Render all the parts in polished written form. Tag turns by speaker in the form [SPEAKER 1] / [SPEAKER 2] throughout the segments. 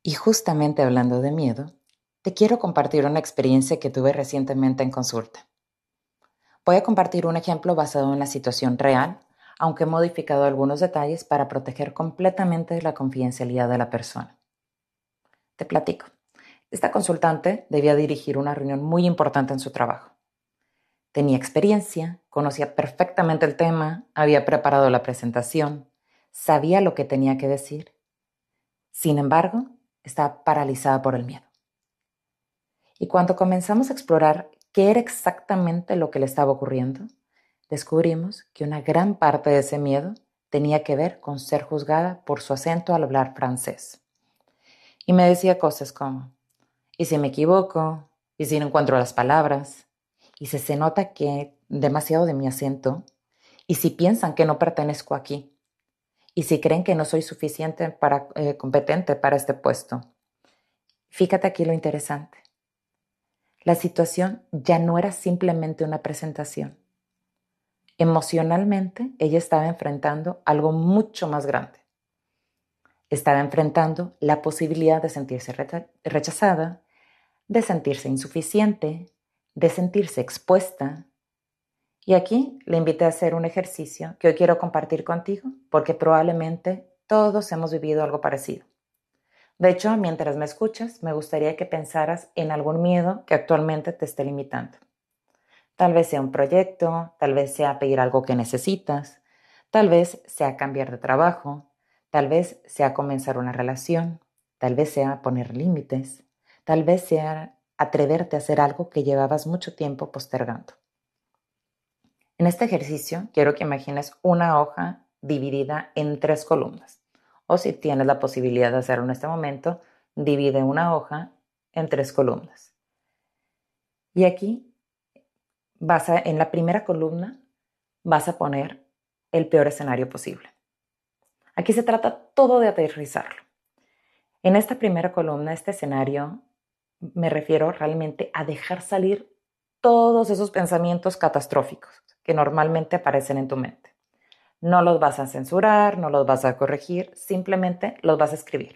[SPEAKER 1] Y justamente hablando de miedo, te quiero compartir una experiencia que tuve recientemente en consulta. Voy a compartir un ejemplo basado en la situación real, aunque he modificado algunos detalles para proteger completamente la confidencialidad de la persona. Te platico. Esta consultante debía dirigir una reunión muy importante en su trabajo. Tenía experiencia, conocía perfectamente el tema, había preparado la presentación, sabía lo que tenía que decir. Sin embargo, estaba paralizada por el miedo. Y cuando comenzamos a explorar qué era exactamente lo que le estaba ocurriendo, descubrimos que una gran parte de ese miedo tenía que ver con ser juzgada por su acento al hablar francés. Y me decía cosas como, ¿y si me equivoco? ¿Y si no encuentro las palabras? ¿Y si se nota que demasiado de mi acento? ¿Y si piensan que no pertenezco aquí? ¿Y si creen que no soy competente para este puesto? Fíjate aquí lo interesante. La situación ya no era simplemente una presentación. Emocionalmente, ella estaba enfrentando algo mucho más grande. Estaba enfrentando la posibilidad de sentirse rechazada, de sentirse insuficiente, de sentirse expuesta. Y aquí le invité a hacer un ejercicio que hoy quiero compartir contigo porque probablemente todos hemos vivido algo parecido. De hecho, mientras me escuchas, me gustaría que pensaras en algún miedo que actualmente te esté limitando. Tal vez sea un proyecto, tal vez sea pedir algo que necesitas, tal vez sea cambiar de trabajo, tal vez sea comenzar una relación, tal vez sea poner límites, tal vez sea atreverte a hacer algo que llevabas mucho tiempo postergando. En este ejercicio quiero que imagines una hoja dividida en 3 columnas. O si tienes la posibilidad de hacerlo en este momento, divide una hoja en 3 columnas. Y aquí en la primera columna vas a poner el peor escenario posible. Aquí se trata todo de aterrizarlo. En esta primera columna, este escenario, me refiero realmente a dejar salir todos esos pensamientos catastróficos que normalmente aparecen en tu mente. No los vas a censurar, no los vas a corregir, simplemente los vas a escribir.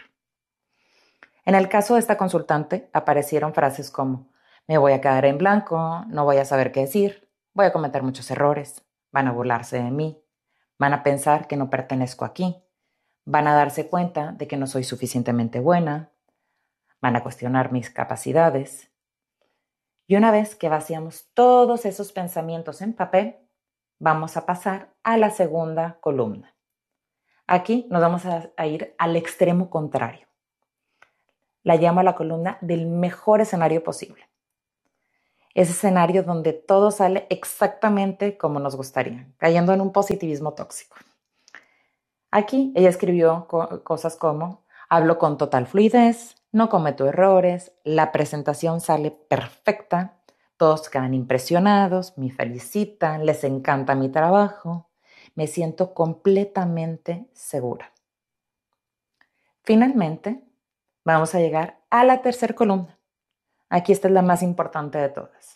[SPEAKER 1] En el caso de esta consultante, aparecieron frases como: me voy a quedar en blanco, no voy a saber qué decir, voy a cometer muchos errores, van a burlarse de mí, van a pensar que no pertenezco aquí, van a darse cuenta de que no soy suficientemente buena, van a cuestionar mis capacidades. Y una vez que vaciamos todos esos pensamientos en papel, vamos a pasar a la segunda columna. Aquí nos vamos a ir al extremo contrario. La llamo la columna del mejor escenario posible. Ese escenario donde todo sale exactamente como nos gustaría, cayendo en un positivismo tóxico. Aquí ella escribió cosas como: hablo con total fluidez, no cometo errores, la presentación sale perfecta, todos quedan impresionados, me felicitan, les encanta mi trabajo, me siento completamente segura. Finalmente, vamos a llegar a la tercera columna. Aquí esta es la más importante de todas.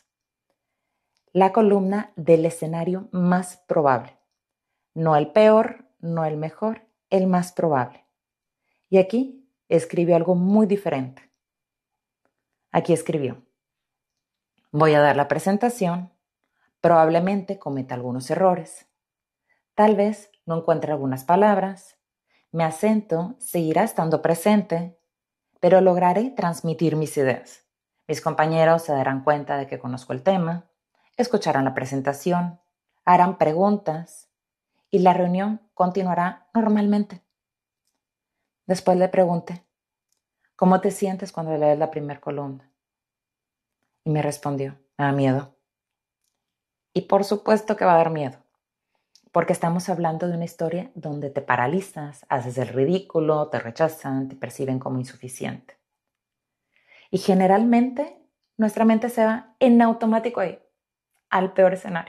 [SPEAKER 1] La columna del escenario más probable. No el peor, no el mejor, el más probable. Y aquí escribió algo muy diferente. Aquí escribió: voy a dar la presentación, probablemente cometa algunos errores. Tal vez no encuentre algunas palabras. Mi acento seguirá estando presente, pero lograré transmitir mis ideas. Mis compañeros se darán cuenta de que conozco el tema, escucharán la presentación, harán preguntas y la reunión continuará normalmente. Después le pregunté: ¿cómo te sientes cuando lees la primera columna? Y me respondió: me da miedo. Y por supuesto que va a dar miedo, porque estamos hablando de una historia donde te paralizas, haces el ridículo, te rechazan, te perciben como insuficiente. Y generalmente nuestra mente se va en automático ahí, al peor escenario.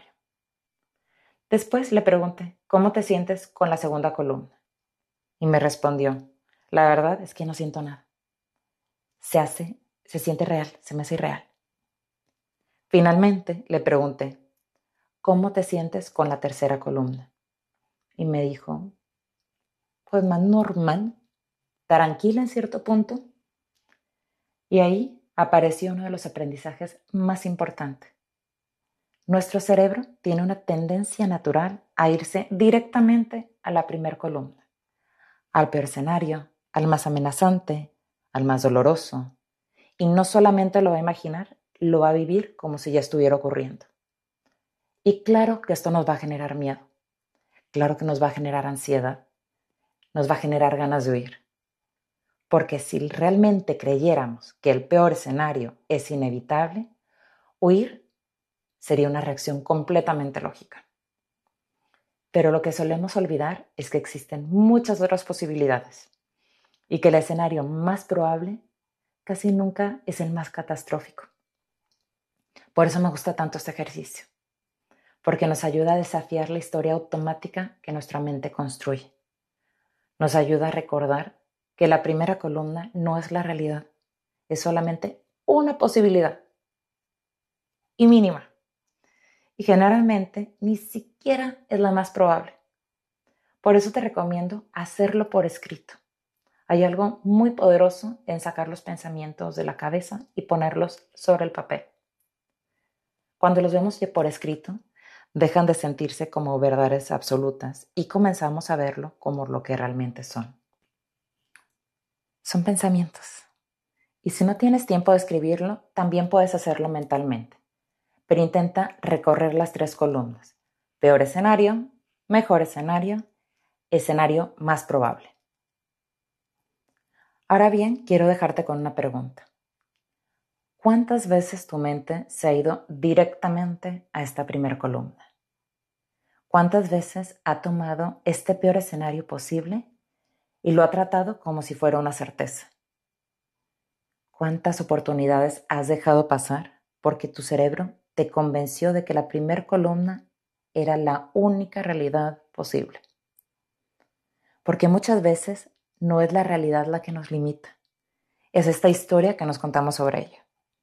[SPEAKER 1] Después le pregunté: ¿cómo te sientes con la segunda columna? Y me respondió: la verdad es que no siento nada. Se siente real, se me hace irreal. Finalmente le pregunté: ¿cómo te sientes con la tercera columna? Y me dijo: pues más normal, tranquila en cierto punto, Y ahí apareció uno de los aprendizajes más importantes. Nuestro cerebro tiene una tendencia natural a irse directamente a la primera columna, al peor escenario, al más amenazante, al más doloroso. Y no solamente lo va a imaginar, lo va a vivir como si ya estuviera ocurriendo. Y claro que esto nos va a generar miedo, claro que nos va a generar ansiedad, nos va a generar ganas de huir. Porque si realmente creyéramos que el peor escenario es inevitable, huir sería una reacción completamente lógica. Pero lo que solemos olvidar es que existen muchas otras posibilidades y que el escenario más probable casi nunca es el más catastrófico. Por eso me gusta tanto este ejercicio, porque nos ayuda a desafiar la historia automática que nuestra mente construye. Nos ayuda a recordar que la primera columna no es la realidad, es solamente una posibilidad y mínima. Y generalmente ni siquiera es la más probable. Por eso te recomiendo hacerlo por escrito. Hay algo muy poderoso en sacar los pensamientos de la cabeza y ponerlos sobre el papel. Cuando los vemos por escrito, dejan de sentirse como verdades absolutas y comenzamos a verlo como lo que realmente son. Son pensamientos. Y si no tienes tiempo de escribirlo, también puedes hacerlo mentalmente. Pero intenta recorrer las 3 columnas. Peor escenario, mejor escenario, escenario más probable. Ahora bien, quiero dejarte con una pregunta. ¿Cuántas veces tu mente se ha ido directamente a esta primera columna? ¿Cuántas veces ha tomado este peor escenario posible y lo ha tratado como si fuera una certeza? ¿Cuántas oportunidades has dejado pasar porque tu cerebro te convenció de que la primera columna era la única realidad posible? Porque muchas veces no es la realidad la que nos limita, es esta historia que nos contamos sobre ella.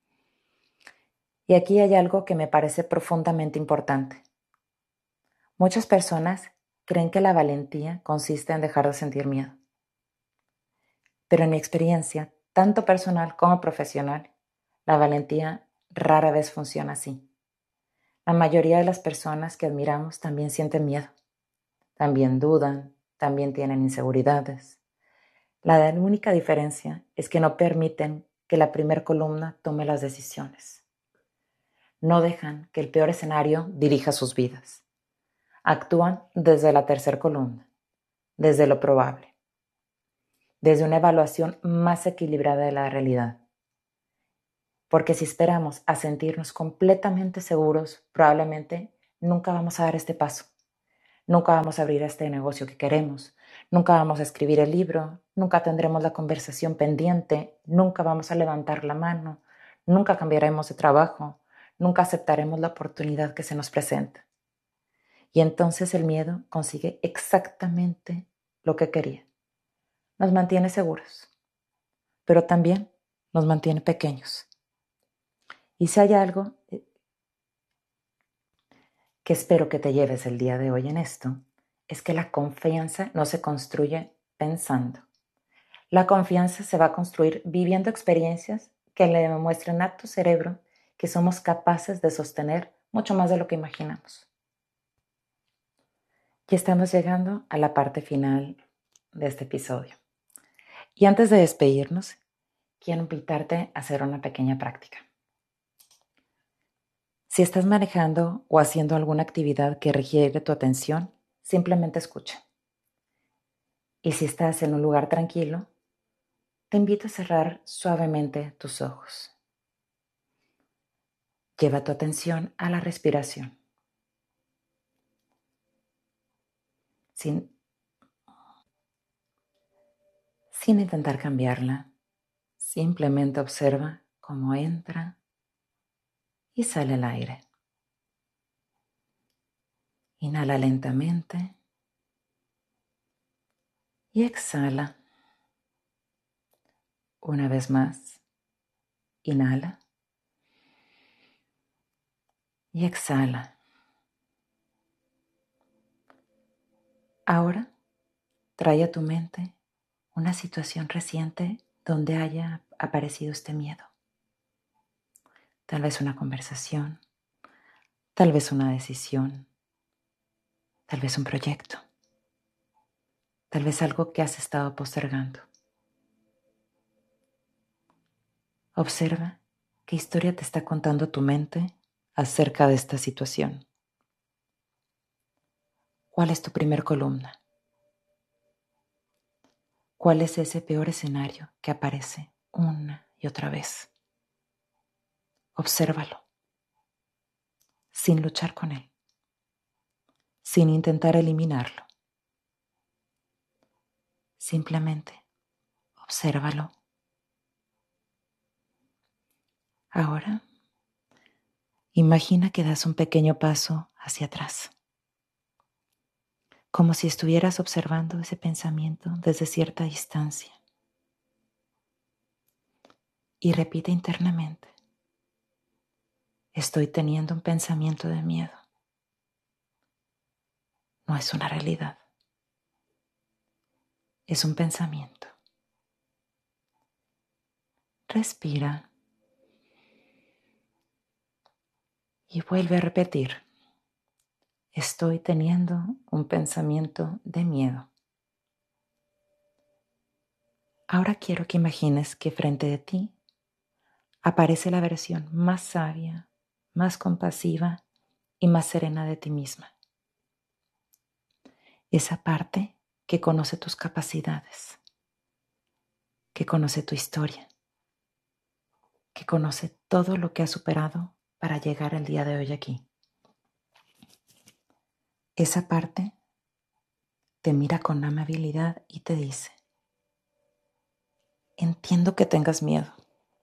[SPEAKER 1] Y aquí hay algo que me parece profundamente importante. Muchas personas creen que la valentía consiste en dejar de sentir miedo. Pero en mi experiencia, tanto personal como profesional, la valentía rara vez funciona así. La mayoría de las personas que admiramos también sienten miedo, también dudan, también tienen inseguridades. La única diferencia es que no permiten que la primera columna tome las decisiones. No dejan que el peor escenario dirija sus vidas. Actúan desde la tercera columna, desde lo probable, desde una evaluación más equilibrada de la realidad. Porque si esperamos a sentirnos completamente seguros, probablemente nunca vamos a dar este paso. Nunca vamos a abrir este negocio que queremos. Nunca vamos a escribir el libro. Nunca tendremos la conversación pendiente. Nunca vamos a levantar la mano. Nunca cambiaremos de trabajo. Nunca aceptaremos la oportunidad que se nos presenta. Y entonces el miedo consigue exactamente lo que quería. Nos mantiene seguros, pero también nos mantiene pequeños. Y si hay algo que espero que te lleves el día de hoy en esto, es que la confianza no se construye pensando. La confianza se va a construir viviendo experiencias que le demuestren a tu cerebro que somos capaces de sostener mucho más de lo que imaginamos. Ya estamos llegando a la parte final de este episodio. Y antes de despedirnos, quiero invitarte a hacer una pequeña práctica. Si estás manejando o haciendo alguna actividad que requiere tu atención, simplemente escucha. Y si estás en un lugar tranquilo, te invito a cerrar suavemente tus ojos. Lleva tu atención a la respiración. Sin intentar cambiarla, simplemente observa cómo entra y sale el aire. Inhala lentamente y exhala. Una vez más, inhala y exhala. Ahora trae a tu mente una situación reciente donde haya aparecido este miedo. Tal vez una conversación, tal vez una decisión, tal vez un proyecto, tal vez algo que has estado postergando. Observa qué historia te está contando tu mente acerca de esta situación. ¿Cuál es tu primer columna? ¿Cuál es ese peor escenario que aparece una y otra vez? Obsérvalo, sin luchar con él, sin intentar eliminarlo. Simplemente obsérvalo. Ahora, imagina que das un pequeño paso hacia atrás, como si estuvieras observando ese pensamiento desde cierta distancia. Y repite internamente: estoy teniendo un pensamiento de miedo. No es una realidad, es un pensamiento. Respira y vuelve a repetir: estoy teniendo un pensamiento de miedo. Ahora quiero que imagines que frente de ti aparece la versión más sabia, más compasiva y más serena de ti misma. Esa parte que conoce tus capacidades, que conoce tu historia, que conoce todo lo que has superado para llegar al día de hoy aquí. Esa parte te mira con amabilidad y te dice: entiendo que tengas miedo.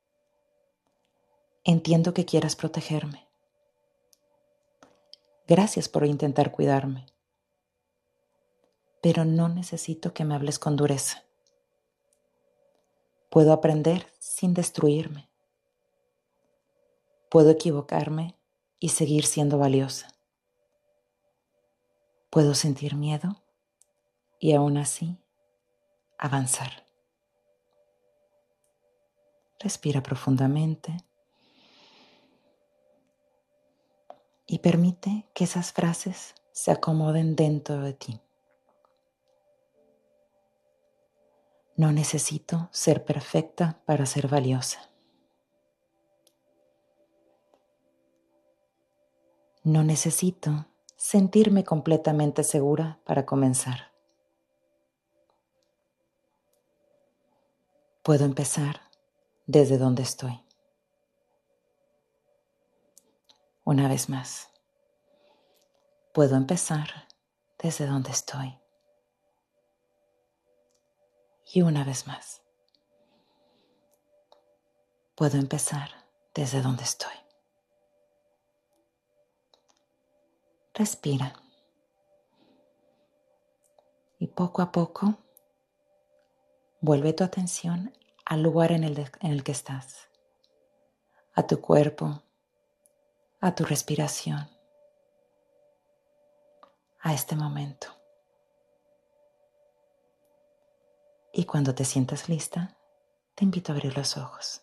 [SPEAKER 1] Entiendo que quieras protegerme. Gracias por intentar cuidarme. Pero no necesito que me hables con dureza. Puedo aprender sin destruirme. Puedo equivocarme y seguir siendo valiosa. Puedo sentir miedo y aún así avanzar. Respira profundamente y permite que esas frases se acomoden dentro de ti. No necesito ser perfecta para ser valiosa. No necesito sentirme completamente segura para comenzar. Puedo empezar desde donde estoy. Una vez más, puedo empezar desde donde estoy. Y una vez más, puedo empezar desde donde estoy. Respira. Y poco a poco, vuelve tu atención al lugar en el que estás, a tu cuerpo, a tu respiración, a este momento. Y cuando te sientas lista, te invito a abrir los ojos.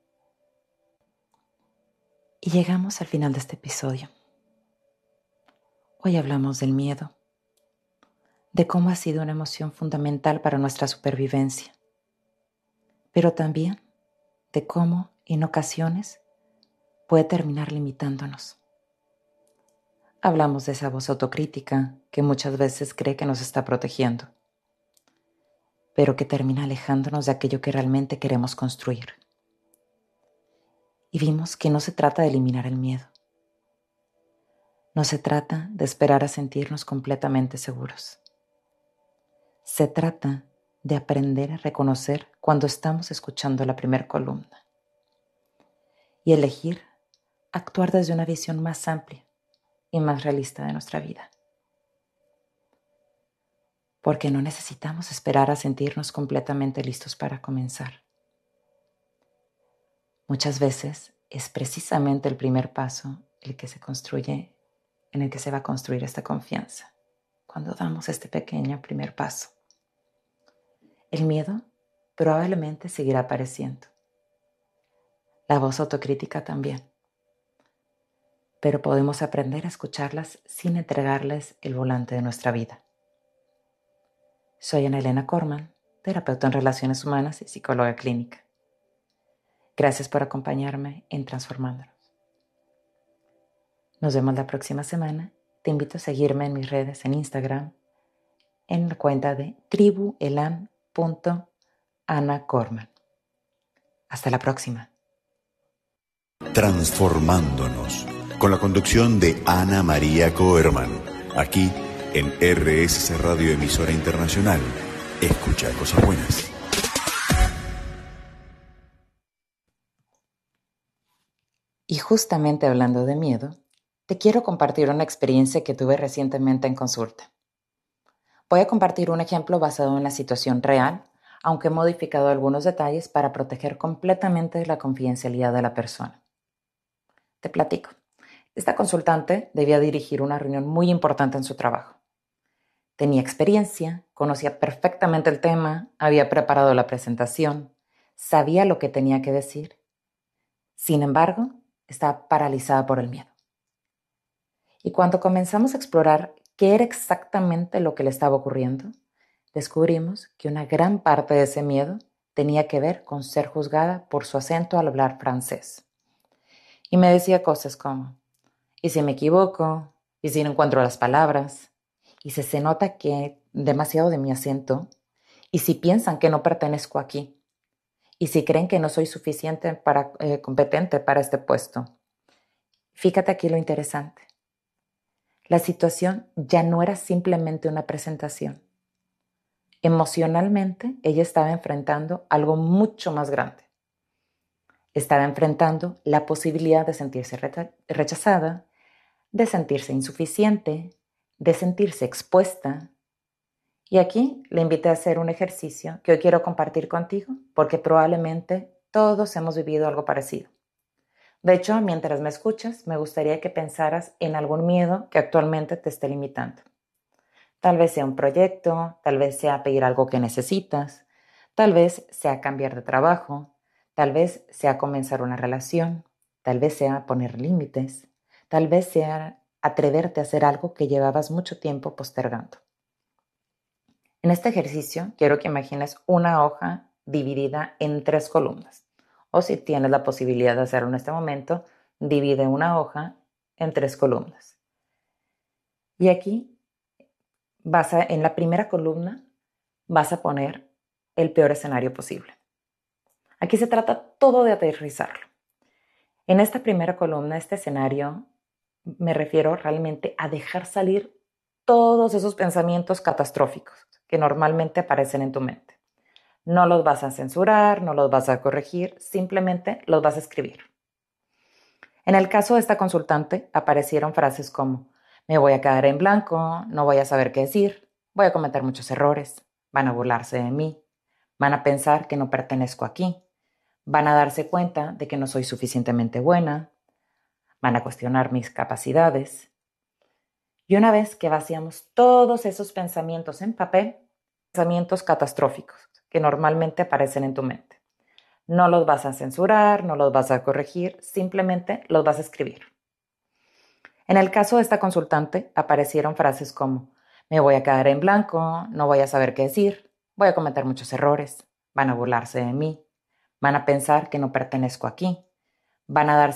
[SPEAKER 1] Y llegamos al final de este episodio. Hoy hablamos del miedo, de cómo ha sido una emoción fundamental para nuestra supervivencia, pero también de cómo, en ocasiones, puede terminar limitándonos. Hablamos de esa voz autocrítica que muchas veces cree que nos está protegiendo, pero que termina alejándonos de aquello que realmente queremos construir. Y vimos que no se trata de eliminar el miedo. No se trata de esperar a sentirnos completamente seguros. Se trata de aprender a reconocer cuando estamos escuchando la primera columna y elegir actuar desde una visión más amplia y más realista de nuestra vida. Porque no necesitamos esperar a sentirnos completamente listos para comenzar. Muchas veces es precisamente el primer paso el que se construye, en el que se va a construir esta confianza, cuando damos este pequeño primer paso. El miedo probablemente seguirá apareciendo. La voz autocrítica también. Pero podemos aprender a escucharlas sin entregarles el volante de nuestra vida. Soy Ana Elena Corman, terapeuta en relaciones humanas y psicóloga clínica. Gracias por acompañarme en Transformándonos. Nos vemos la próxima semana. Te invito a seguirme en mis redes en Instagram, en la cuenta de tribuelan.anacorman. Hasta la próxima.
[SPEAKER 2] Transformándonos, con la conducción de Ana María Koerman, aquí en RSC Radio Emisora Internacional. Escucha cosas buenas.
[SPEAKER 1] Y justamente hablando de miedo, te quiero compartir una experiencia que tuve recientemente en consulta. Voy a compartir un ejemplo basado en la situación real, aunque he modificado algunos detalles para proteger completamente la confidencialidad de la persona. Te platico. Esta consultante debía dirigir una reunión muy importante en su trabajo. Tenía experiencia, conocía perfectamente el tema, había preparado la presentación, sabía lo que tenía que decir. Sin embargo, estaba paralizada por el miedo. Y cuando comenzamos a explorar qué era exactamente lo que le estaba ocurriendo, descubrimos que una gran parte de ese miedo tenía que ver con ser juzgada por su acento al hablar francés. Y me decía cosas como, ¿y si me equivoco? ¿Y si no encuentro las palabras? ¿Y si se nota que demasiado de mi acento? ¿Y si piensan que no pertenezco aquí? ¿Y si creen que no soy suficiente competente para este puesto? Fíjate aquí lo interesante. La situación ya no era simplemente una presentación. Emocionalmente, ella estaba enfrentando algo mucho más grande. Estaba enfrentando la posibilidad de sentirse rechazada, de sentirse insuficiente, de sentirse expuesta. Y aquí le invité a hacer un ejercicio que hoy quiero compartir contigo porque probablemente todos hemos vivido algo parecido. De hecho, mientras me escuchas, me gustaría que pensaras en algún miedo que actualmente te esté limitando. Tal vez sea un proyecto, tal vez sea pedir algo que necesitas, tal vez sea cambiar de trabajo, tal vez sea comenzar una relación, tal vez sea poner límites, tal vez sea atreverte a hacer algo que llevabas mucho tiempo postergando. En este ejercicio quiero que imagines una hoja dividida en 3 columnas. O si tienes la posibilidad de hacerlo en este momento, divide una hoja en 3 columnas. Y aquí en la primera columna vas a poner el peor escenario posible. Aquí se trata todo de aterrizarlo. En esta primera columna, este escenario, me refiero realmente a dejar salir todos esos pensamientos catastróficos que normalmente aparecen en tu mente. No los vas a censurar, no los vas a corregir, simplemente los vas a escribir. En el caso de esta consultante, aparecieron frases como: me voy a quedar en blanco, no voy a saber qué decir, voy a cometer muchos errores, van a burlarse de mí, van a pensar que no pertenezco aquí, van a darse cuenta de que no soy suficientemente buena, van a cuestionar mis capacidades. Y una vez que vaciamos todos esos pensamientos en papel, pensamientos catastróficos que normalmente aparecen en tu mente, no los vas a censurar, no los vas a corregir, simplemente los vas a escribir. En el caso de esta consultante, aparecieron frases como: me voy a quedar en blanco, no voy a saber qué decir, voy a cometer muchos errores, van a burlarse de mí, van a pensar que no pertenezco aquí, van a darse